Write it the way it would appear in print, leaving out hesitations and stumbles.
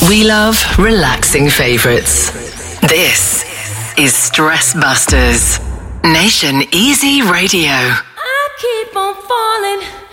We love relaxing favorites. This is Stress Busters, Nation Easy Radio. I keep on falling.